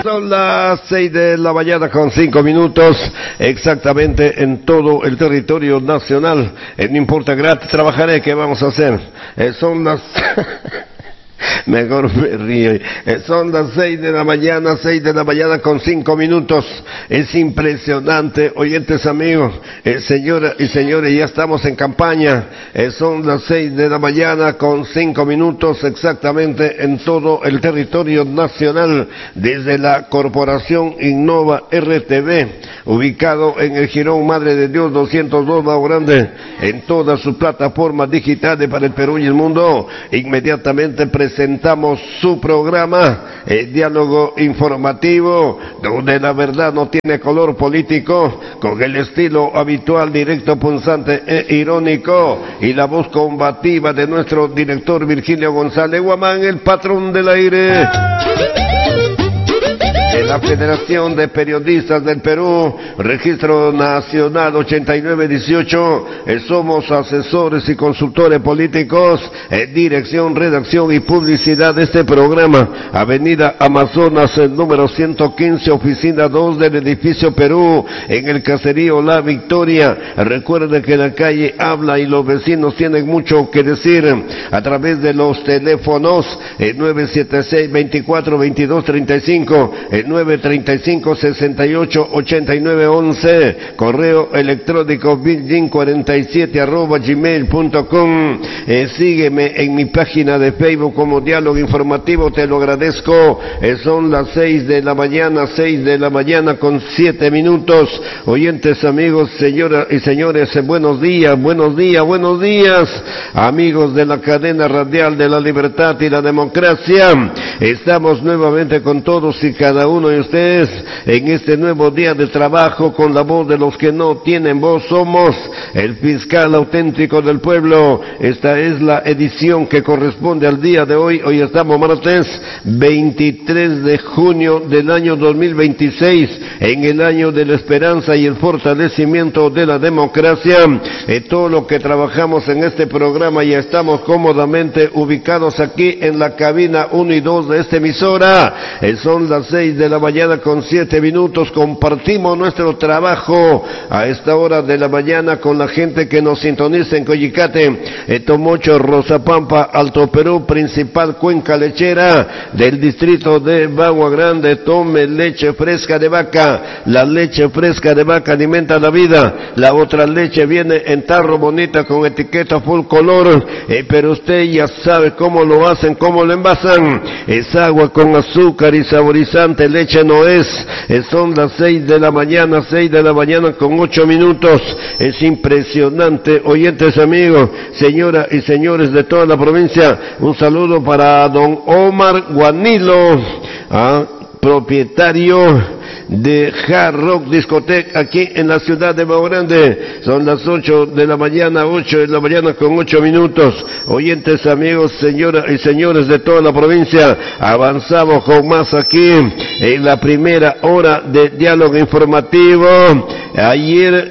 Son las 6 de la mañana con 5 minutos, exactamente en todo el territorio nacional. No importa, gratis trabajaré, ¿qué vamos a hacer? Son las... Mejor me río. Son las 6 de la mañana con 5 minutos. Es impresionante, oyentes amigos, señoras y señores, ya estamos en campaña. Son las 6 de la mañana con 5 minutos exactamente en todo el territorio nacional, desde la Corporación Innova RTV, ubicado en el Jirón Madre de Dios 202 Bajo Grande, en todas sus plataformas digitales para el Perú y el mundo. Inmediatamente presentamos su programa, Diálogo Informativo, donde la verdad no tiene color político, con el estilo habitual, directo, punzante e irónico, y la voz combativa de nuestro director Virgilio González Guamán, el patrón del aire de la Federación de Periodistas del Perú, Registro Nacional 8918, somos asesores y consultores políticos, dirección, redacción y publicidad de este programa, Avenida Amazonas, el número 115, oficina 2 del edificio Perú, en el caserío La Victoria. Recuerde que la calle habla y los vecinos tienen mucho que decir a través de los teléfonos 976-24-2235, 935-68-8911, correo electrónico billin47@gmail.com. Sígueme en mi página de Facebook como Diálogo Informativo, te lo agradezco. Son las 6 de la mañana con 7 minutos. Oyentes amigos, señoras y señores, buenos días, amigos de la cadena radial de la libertad y la democracia. Estamos nuevamente con todos y cada uno de ustedes en este nuevo día de trabajo con la voz de los que no tienen voz. Somos el fiscal auténtico del pueblo. Esta es la edición que corresponde al día de hoy. Hoy estamos martes 23 de junio del año 2026, en el año de la esperanza y el fortalecimiento de la democracia. Todo lo que trabajamos en este programa, ya estamos cómodamente ubicados aquí en la cabina 1 y 2 de esta emisora. Son las 6 de la mañana con 7 minutos. Compartimos nuestro trabajo a esta hora de la mañana con la gente que nos sintoniza en Coyicate, Tomocho, Rosapampa, Alto Perú, principal cuenca lechera del distrito de Bagua Grande. Tome leche fresca de vaca. La leche fresca de vaca alimenta la vida. La otra leche viene en tarro bonita con etiqueta full color, pero usted ya sabe cómo lo hacen, cómo lo envasan. Es agua con azúcar y saborizante, leche no es. Son las 6 de la mañana con 8 minutos. Es impresionante, oyentes amigos, señoras y señores de toda la provincia. Un saludo para don Omar Guanilo, propietario de Hard Rock Discoteca aquí en la ciudad de Bajo Grande. Son las 8 de la mañana con 8 minutos. Oyentes amigos, señoras y señores de toda la provincia, avanzamos con más aquí en la primera hora de Diálogo Informativo. Ayer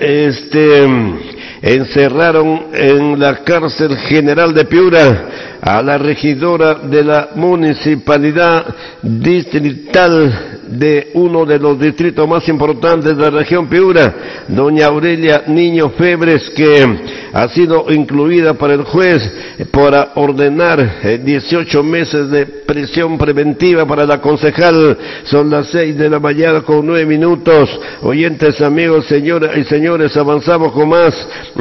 encerraron en la cárcel general de Piura a la regidora de la municipalidad distrital de uno de los distritos más importantes de la región Piura, doña Aurelia Niño Febres, que ha sido incluida por el juez para ordenar 18 meses de prisión preventiva para la concejal. Son las 6 de la mañana con 9 minutos. Oyentes amigos, señoras y señores, avanzamos con más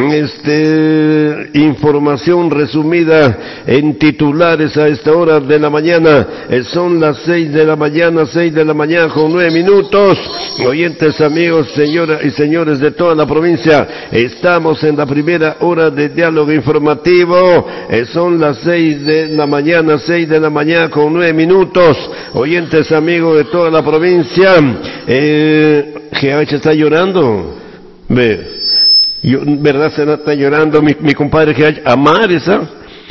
información resumida en titulares a esta hora de la mañana. Son las 6 de la mañana con 9 minutos. Oyentes amigos, señoras y señores de toda la provincia, estamos en la primera hora de Diálogo Informativo. Son las 6 de la mañana con 9 minutos. Oyentes amigos de toda la provincia, GH está llorando. ¿Verdad? Se está llorando mi compadre GH. Amar esa.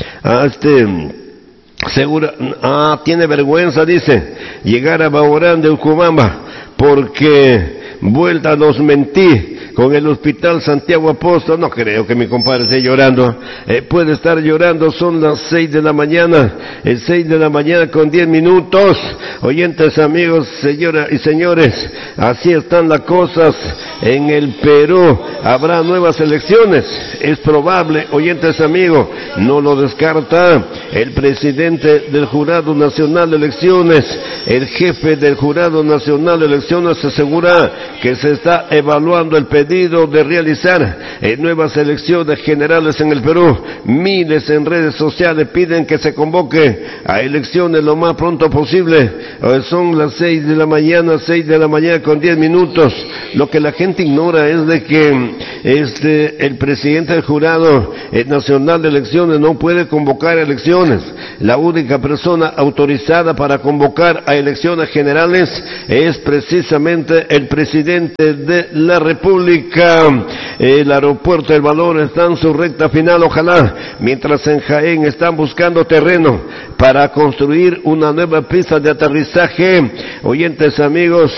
Segura, tiene vergüenza, dice, llegar a Bajo Grande, Ucubamba, porque vuelta nos mentí con el Hospital Santiago Apóstol. No creo que mi compadre esté llorando. Puede estar llorando, son las 6 de la mañana, 6 de la mañana con 10 minutos. Oyentes, amigos, señoras y señores, así están las cosas en el Perú. Habrá nuevas elecciones, es probable, oyentes, amigos, no lo descarta el presidente del Jurado Nacional de Elecciones, el jefe del Jurado Nacional de Elecciones asegura que se está evaluando el pedido de realizar nuevas elecciones generales en el Perú. Miles en redes sociales piden que se convoque a elecciones lo más pronto posible. Son las 6 de la mañana, 6 de la mañana con 10 minutos. Lo que la gente ignora es de que el presidente del Jurado Nacional de Elecciones no puede convocar elecciones. La única persona autorizada para convocar a elecciones generales es precisamente el presidente de la República. El aeropuerto El Valor está en su recta final, ojalá, mientras en Jaén están buscando terreno para construir una nueva pista de aterrizaje. Oyentes, amigos,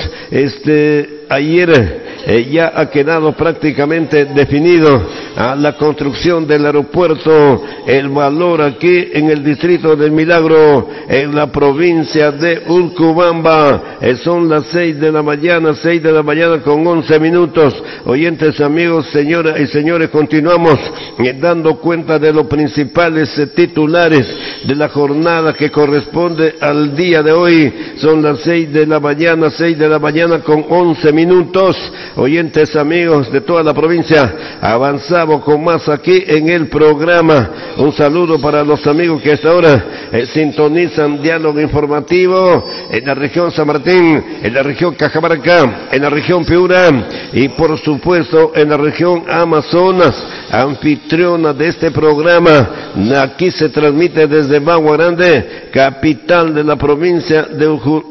ayer ya ha quedado prácticamente definido la construcción del aeropuerto El Valor aquí en el distrito del Milagro, en la provincia de Urcubamba. Son las 6 de la mañana, 6 de la mañana con 11 minutos. Oyentes, amigos, señoras y señores, continuamos dando cuenta de los principales titulares de la jornada que corresponde al día de hoy. Son las 6 de la mañana, 6 de la mañana con 11 minutos. Oyentes, amigos de toda la provincia, avanzamos con más aquí en el programa. Un saludo para los amigos que hasta ahora sintonizan Diálogo Informativo en la región San Martín, en la región Cajamarca, en la región Piura y por supuesto en la región Amazonas, anfitriona de este programa. Aquí se transmite desde Bagua Grande, capital de la provincia de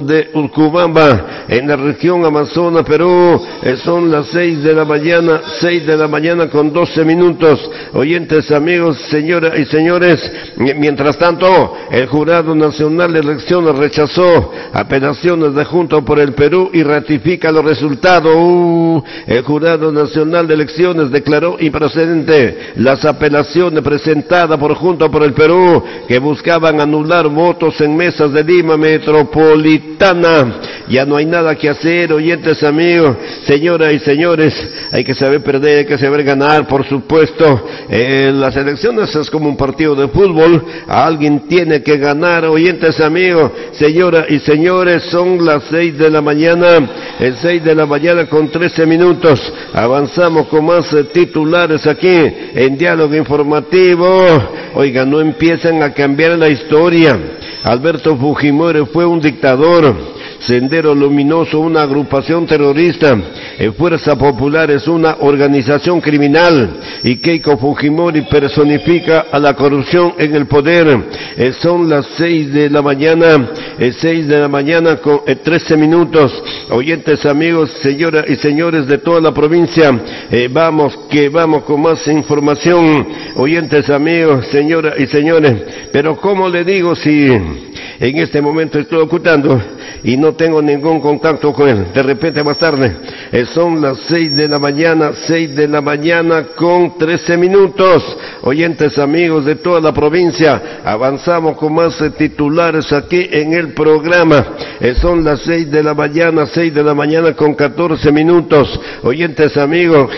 Urcubamba, en la región Amazonas, Perú. Son las 6 de la mañana, 6 de la mañana con 12 minutos. Oyentes, amigos, señoras y señores, mientras tanto, el Jurado Nacional de Elecciones rechazó apelaciones de Juntos por el Perú y ratifica los resultados. El Jurado Nacional de Elecciones declaró improcedente las apelaciones presentadas por Juntos por el Perú que buscaban anular votos en mesas de Lima Metropolitana. Ya no hay nada que hacer, oyentes, amigos, señoras y señores, hay que saber perder, hay que saber ganar, por supuesto. Las elecciones es como un partido de fútbol, alguien tiene que ganar, oyentes, amigos, señoras y señores, son las 6 de la mañana, 6 de la mañana con 13 minutos, avanzamos con más titulares aquí en Diálogo Informativo. Oigan, no empiezan a cambiar la historia. Alberto Fujimori fue un dictador. Sendero Luminoso, una agrupación terrorista. Fuerza Popular es una organización criminal. Y Keiko Fujimori personifica a la corrupción en el poder. Son las 6 de la mañana, 6 de la mañana con 13 minutos. Oyentes, amigos, señoras y señores de toda la provincia, vamos con más información. Oyentes, amigos, señoras y señores, pero ¿cómo le digo si en este momento estoy ocultando y no tengo ningún contacto con él? De repente más tarde, son las 6 de la mañana, 6 de la mañana con 13 minutos. Oyentes, amigos de toda la provincia, avanzamos con más titulares aquí en el programa. Son las 6 de la mañana, 6 de la mañana con 14 minutos. Oyentes, amigos,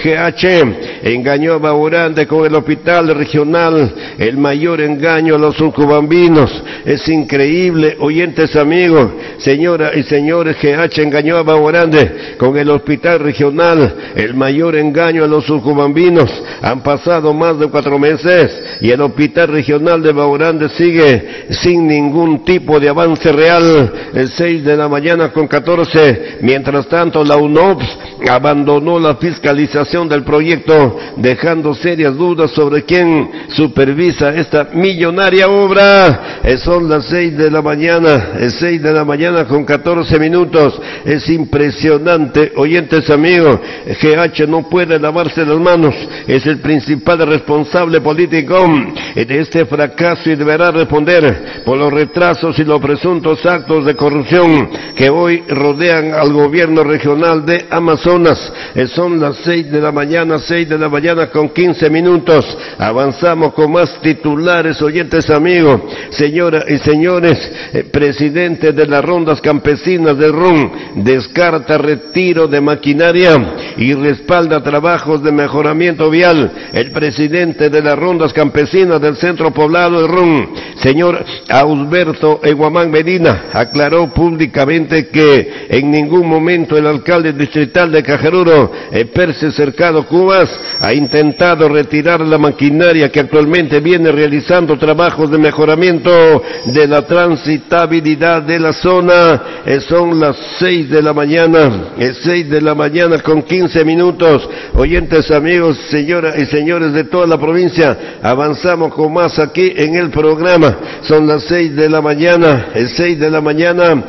GH engañó a Baurande con el hospital regional, el mayor engaño a los urcubambinos. Es increíble, oyentes, amigos, señoras y señores, GH engañó a Baurande con el hospital regional, el mayor engaño a los urcubambinos. Han pasado más de 4 meses y el hospital regional de Baurande sigue sin ningún tipo de avance real. 6 de la mañana con 14. Mientras tanto, la UNOPS abandonó la fiscalización del proyecto, dejando serias dudas sobre quién supervisa esta millonaria obra. Son las 6 de la mañana, 6 de la mañana con 14 minutos. Es impresionante, oyentes, amigos. GH no puede lavarse las manos, es el principal responsable político de este fracaso y deberá responder por los retrasos y los presuntos actos de corrupción que hoy rodean al gobierno regional de Amazonas. personas. Son las 6 de la mañana, 6 de la mañana con 15 minutos. Avanzamos con más titulares, oyentes amigos. Señoras y señores, presidente de las rondas campesinas de RUN descarta retiro de maquinaria y respalda trabajos de mejoramiento vial. El presidente de las rondas campesinas del centro poblado de RUN, señor Ausberto Eguamán Medina, aclaró públicamente que en ningún momento el alcalde distrital de Cajaruro, Percy Cercado Cubas, ha intentado retirar la maquinaria que actualmente viene realizando trabajos de mejoramiento de la transitabilidad de la zona. Son las 6 de la mañana, 6 de la mañana con 15 minutos. Oyentes amigos, señoras y señores de toda la provincia, avanzamos con más aquí en el programa. Son las 6 de la mañana, 6 de la mañana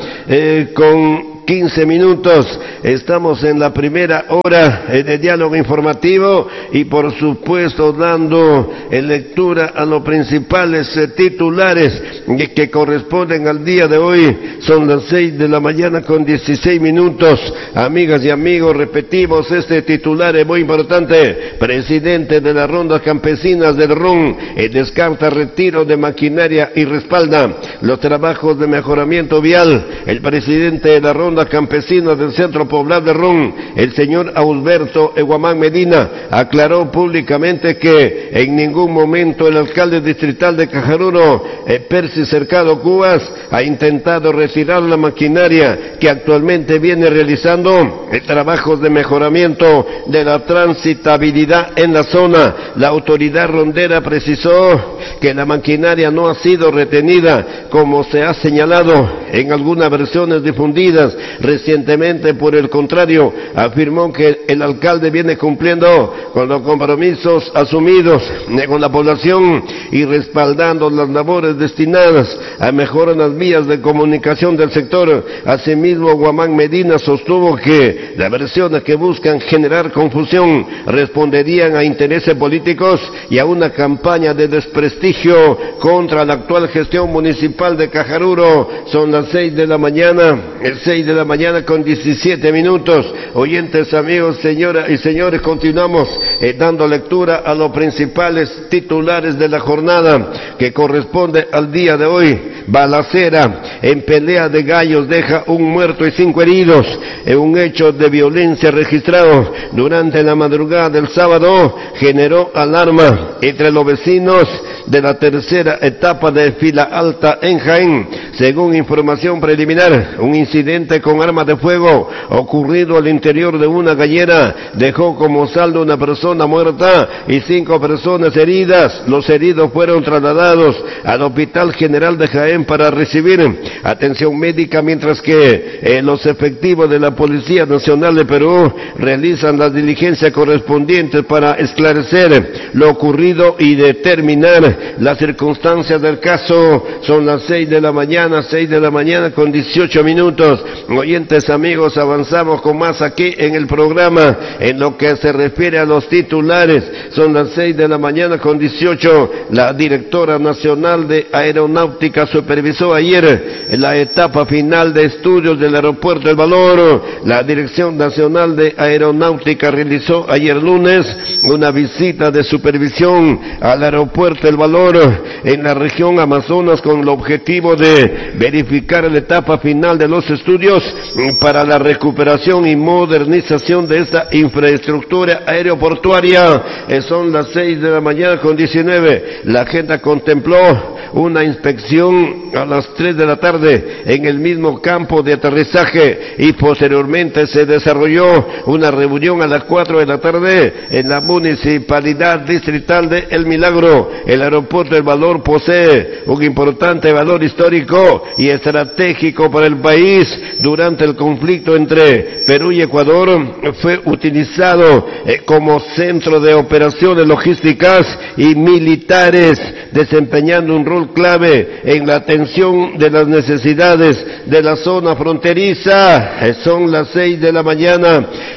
con 15 minutos. Estamos en la primera hora de diálogo informativo y por supuesto dando lectura a los principales titulares que corresponden al día de hoy. Son las 6 de la mañana con 16 minutos. Amigas y amigos, repetimos, este titular es muy importante. Presidente de las rondas campesinas del RUN descarta retiro de maquinaria y respalda los trabajos de mejoramiento vial. El presidente de la ronda campesina del centro poblado de RUN, el señor Ausberto Eguamán Medina, aclaró públicamente que en ningún momento el alcalde distrital de Cajaruro, Percy Cercado Cubas, ha intentado retirar la maquinaria que actualmente viene realizando trabajos de mejoramiento de la transitabilidad en la zona. La autoridad rondera precisó que la maquinaria no ha sido retenida, como se ha señalado en algunas versiones difundidas recientemente. Por el contrario, afirmó que el alcalde viene cumpliendo con los compromisos asumidos con la población y respaldando las labores destinadas a mejorar las vías de comunicación del sector. Asimismo, Guamán Medina sostuvo que las versiones que buscan generar confusión responderían a intereses políticos y a una campaña de desprestigio contra la actual gestión municipal de Cajaruro. Son las 6 de la mañana, 6 de la mañana con 17 minutos. Oyentes amigos, señoras y señores, continuamos dando lectura a los principales titulares de la jornada que corresponde al día de hoy. Balacera en pelea de gallos deja un muerto y 5 heridos. Un hecho de violencia registrado durante la madrugada del sábado generó alarma entre los vecinos de la tercera etapa de Fila Alta en Jaén. Según información preliminar, un incidente con armas de fuego ocurrido al interior de una gallera dejó como saldo una persona muerta y 5 personas heridas. Los heridos fueron trasladados al Hospital General de Jaén para recibir atención médica, mientras que los efectivos de la Policía Nacional de Perú realizan las diligencias correspondientes para esclarecer lo ocurrido y determinar las circunstancias del caso. Son las 6 de la mañana, 6 de la mañana con 18 minutos. Oyentes amigos, avanzamos con más aquí en el programa en lo que se refiere a los titulares. Son las 6 de la mañana con 18. La directora nacional de Aeronáutica supervisó ayer la etapa final de estudios del Aeropuerto El Valor. La Dirección Nacional de Aeronáutica realizó ayer lunes una visita de supervisión al Aeropuerto El Valor en la región Amazonas con el objetivo de verificar la etapa final de los estudios para la recuperación y modernización de esta infraestructura aeroportuaria. Son las 6 de la mañana con 19. La agenda contempló una inspección a las 3 de la tarde en el mismo campo de aterrizaje y posteriormente se desarrolló una reunión a las 4 de la tarde en la Municipalidad Distrital de El Milagro. El Aeropuerto El Valor posee un importante valor histórico y estratégico para el país. Durante el conflicto entre Perú y Ecuador fue utilizado como centro de operaciones logísticas y militares, desempeñando un rol clave en la atención de las necesidades de la zona fronteriza. Son las 6 de la mañana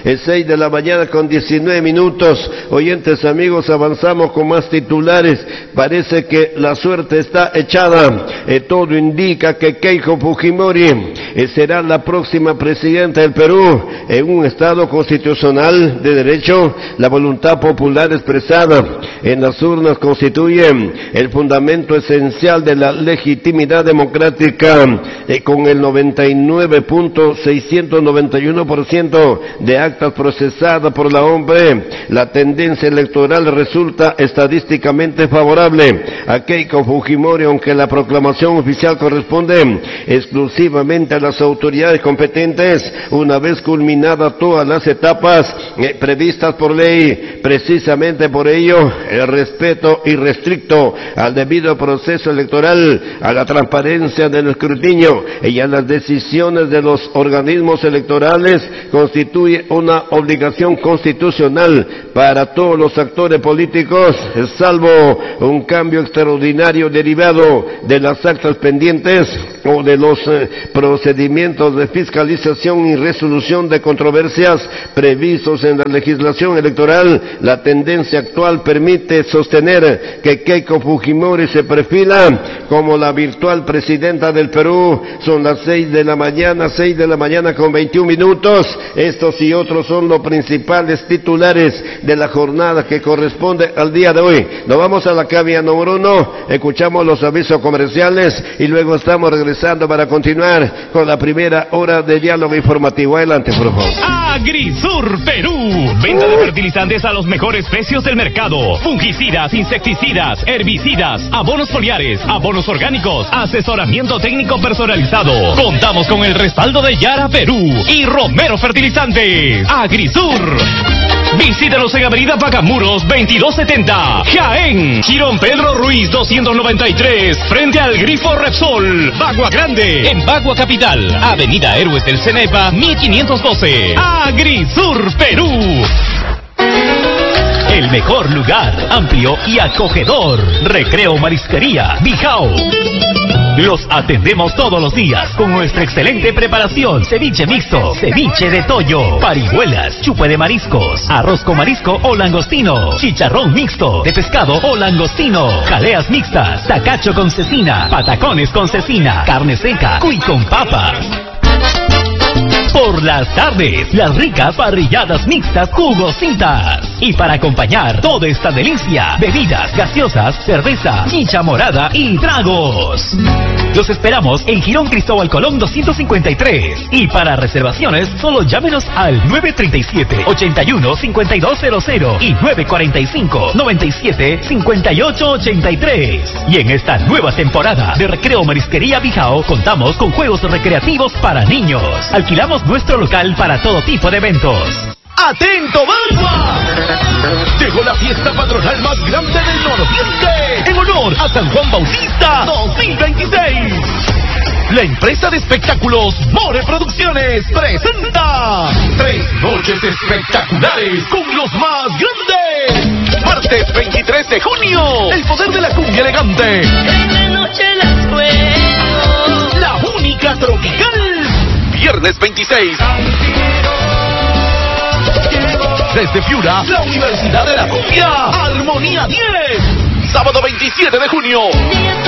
Es 6 de la mañana con 19 minutos. Oyentes amigos, avanzamos con más titulares. Parece que la suerte está echada. Todo indica que Keiko Fujimori será la próxima presidenta del Perú. En un estado constitucional de derecho, la voluntad popular expresada en las urnas constituye el fundamento esencial de la legitimidad democrática, con el 99.691% de actas procesadas por la OMPE. La tendencia electoral resulta estadísticamente favorable a Keiko Fujimori, aunque la proclamación oficial corresponde exclusivamente a las autoridades competentes una vez culminadas todas las etapas previstas por ley. Precisamente por ello, el respeto irrestricto al debido proceso electoral, a la transparencia del escrutinio y a las decisiones de los organismos electorales constituye una obligación constitucional para todos los actores políticos, salvo un cambio extraordinario derivado de las actas pendientes o de los procedimientos de fiscalización y resolución de controversias previstos en la legislación electoral. La tendencia actual permite sostener que Keiko Fujimori se perfila como la virtual presidenta del Perú. Son las 6 de la mañana con 21 minutos. Estos y otros son los principales titulares de la jornada que corresponde al día de hoy. Nos vamos a la cabina número 1, escuchamos los avisos comerciales y luego estamos regresando para continuar con la primera hora de diálogo informativo. Adelante, por favor. Agrisur Perú, venta de fertilizantes a los mejores precios del mercado, fungicidas, insecticidas, herbicidas, abonos foliares, abonos orgánicos, asesoramiento técnico personalizado. Contamos con el respaldo de Yara Perú y Romero Fertilizantes. Agrisur. Visítanos en Avenida Pacamuros 2270, Jaén. Girón Pedro Ruiz 293, frente al Grifo Repsol, Bagua Grande. En Bagua Capital, Avenida Héroes del Cenepa 1512. Agrisur Perú. El mejor lugar, amplio y acogedor. Recreo Marisquería Bijao. Los atendemos todos los días con nuestra excelente preparación. Ceviche mixto, ceviche de toyo, parihuelas, chupe de mariscos, arroz con marisco o langostino, chicharrón mixto de pescado o langostino, jaleas mixtas, tacacho con cecina, patacones con cecina, carne seca, cuy con papas. Por las tardes, las ricas parrilladas mixtas jugositas. Y para acompañar toda esta delicia, bebidas gaseosas, cerveza, chicha morada y tragos. Los esperamos en Girón Cristóbal Colón 253. Y para reservaciones, solo llámenos al 937-81-5200 y 945-97-5883. Y en esta nueva temporada de Recreo Marisquería Bijao, contamos con juegos recreativos para niños. Alquilamos nuestro local para todo tipo de eventos. ¡Atento, Bagua! Llegó la fiesta patronal más grande del Nororiente en honor a San Juan Bautista 2026. La empresa de espectáculos More Producciones presenta 3 noches espectaculares con los más grandes. Martes 23 de junio, el poder de la cumbia elegante. Cada noche las juego. La única tropical. Viernes 26. Desde Piura, la Universidad de la Cumbia, Armonía 10. Sábado 27 de junio.